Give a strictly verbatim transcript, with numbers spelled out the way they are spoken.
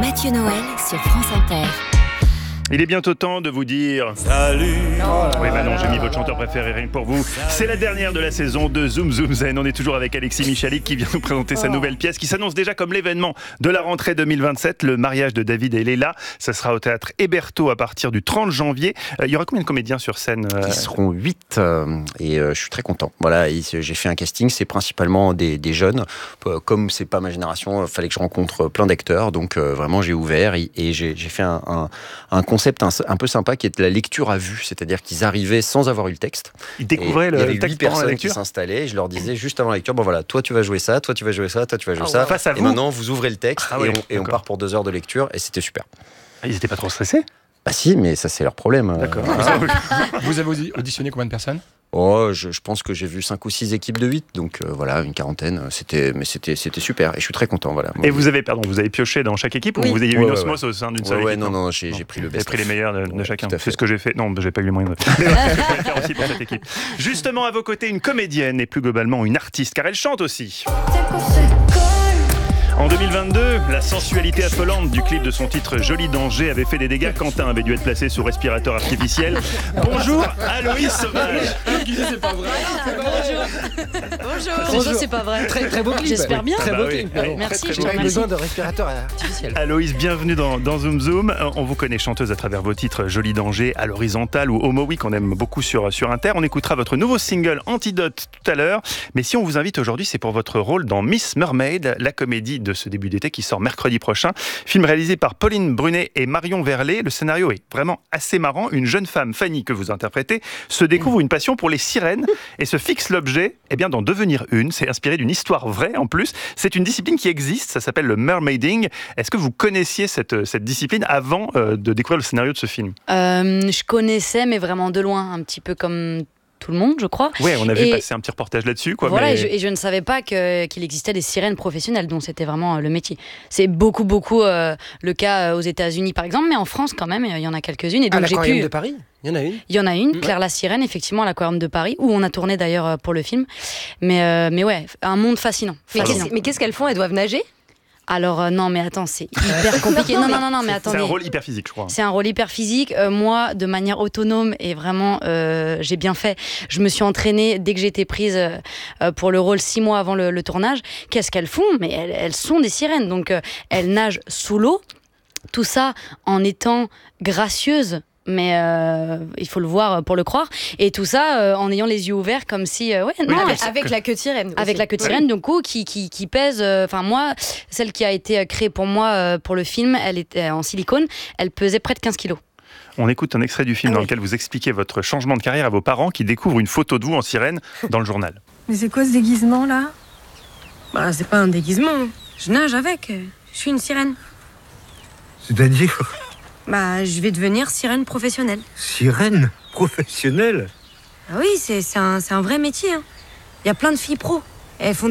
Mathieu Noël sur France Inter. Il est bientôt temps de vous dire salut. Oui, Manon, j'ai mis votre chanteur préféré rien que pour vous. C'est la dernière de la saison de Zoom Zoom Zen. On est toujours avec Alexis Michalik qui vient nous présenter sa nouvelle pièce qui s'annonce déjà comme l'événement de la rentrée deux mille vingt-sept, le mariage de David et Léla. Ça sera au théâtre Hébertot à partir du trente janvier. Euh, il y aura combien de comédiens sur scène euh... Ils seront huit euh, et euh, je suis très content. Voilà, j'ai fait un casting, c'est principalement des, des jeunes. Comme c'est pas ma génération, il fallait que je rencontre plein d'acteurs. Donc euh, vraiment, j'ai ouvert et, et j'ai fait un, un, un concept un, un peu sympa qui est la lecture à vue, c'est-à-dire qu'ils arrivaient sans avoir eu le texte. Ils découvraient le, il y avait le texte huit personnes pendant la lecture qui s'installaient et je leur disais juste avant la lecture, bon voilà, toi tu vas jouer ça, toi tu vas jouer ça, toi tu vas jouer oh, ça. ouais. Face à et vous. maintenant vous ouvrez le texte ah, et, ouais, on, et on part pour deux heures de lecture et c'était super. Ils n'étaient pas trop stressés? Bah si, mais ça c'est leur problème. D'accord. Vous avez auditionné combien de personnes? Oh, je, je pense que j'ai vu cinq ou six équipes de huit, donc euh, voilà, une quarantaine. C'était, mais c'était, c'était super, et je suis très content, voilà. Et vous avez, pardon, vous avez pioché dans chaque équipe oui. ou vous avez eu ouais, une ouais, osmose ouais. au sein d'une seule ouais, ouais, équipe? Non, non, j'ai, j'ai pris le best. J'ai pris les meilleurs de, de ouais, chacun. C'est ce que j'ai fait. Non, j'ai pas eu les moyens de le faire aussi pour cette équipe. Justement, à vos côtés, une comédienne et plus globalement une artiste, car elle chante aussi. En deux mille vingt-deux, la sensualité affolante du clip de son titre Joli Danger avait fait des dégâts. Quentin avait dû être placé sous respirateur artificiel. Bonjour, Aloïs Sauvage. C'est pas vrai. Bonjour. Bonjour. C'est pas vrai. Très, très beau clip. J'espère bien. Très bah beau oui. clip. Oui. Merci, très, je très te remercie. besoin de respirateur artificiel. Aloïs, bienvenue dans, dans Zoom Zoom. On vous connaît chanteuse à travers vos titres Joli Danger, À l'horizontale ou Homo Oui qu'on aime beaucoup sur, sur Inter. On écoutera votre nouveau single Antidote tout à l'heure. Mais si on vous invite aujourd'hui, c'est pour votre rôle dans Miss Mermaid, la comédie de ce début d'été qui sort mercredi prochain. Film réalisé par Pauline Brunet et Marion Verlet. Le scénario est vraiment assez marrant. Une jeune femme, Fanny, que vous interprétez, se découvre une passion pour les sirènes et se fixe l'objet eh bien, d'en devenir une. C'est inspiré d'une histoire vraie en plus. C'est une discipline qui existe, ça s'appelle le mermaiding. Est-ce que vous connaissiez cette, cette discipline avant euh, de découvrir le scénario de ce film? euh, Je connaissais, mais vraiment de loin, un petit peu comme tout le monde, je crois. Ouais, on a vu et passer un petit reportage là-dessus. Quoi, voilà, mais... et, je, et je ne savais pas que, qu'il existait des sirènes professionnelles, dont c'était vraiment euh, le métier. C'est beaucoup, beaucoup euh, le cas euh, aux États-Unis, par exemple, mais en France, quand même, il y en a quelques-unes. Et donc, à l'aquarium j'ai pu... de Paris, il y en a une. Il y en a une, mmh. Claire la Sirène, effectivement, à l'aquarium de Paris, où on a tourné d'ailleurs euh, pour le film. Mais, euh, mais ouais, un monde fascinant. Mais, fascinant. qu'est-ce, mais qu'est-ce qu'elles font? Elles doivent nager? Alors euh, non mais attends, c'est hyper compliqué. non, non non non mais attendez. C'est un rôle hyper physique, je crois. C'est un rôle hyper physique. Euh, moi, de manière autonome et vraiment, euh, j'ai bien fait. Je me suis entraînée dès que j'ai été prise euh, pour le rôle six mois avant le, le tournage. Qu'est-ce qu'elles font? Mais elles, elles sont des sirènes, donc euh, elles nagent sous l'eau. Tout ça en étant gracieuses. Mais euh, il faut le voir pour le croire. Et tout ça euh, en ayant les yeux ouverts comme si... Euh, ouais, oui, non, avec, avec la queue de sirène aussi. Avec la queue de sirène, donc, qui, qui, qui pèse... Enfin, euh, moi, celle qui a été créée pour moi euh, pour le film, elle était en silicone, elle pesait près de quinze kilos. On écoute un extrait du film ah, dans oui. lequel vous expliquez votre changement de carrière à vos parents qui découvrent une photo de vous en sirène dans le journal. Mais c'est quoi ce déguisement là? Bah, c'est pas un déguisement. Je nage avec. Je suis une sirène. C'est-à-dire? Bah, je vais devenir sirène professionnelle. Sirène professionnelle? Ah oui, c'est, c'est, un, c'est un vrai métier. Hein. Il y a plein de filles pros. Elles font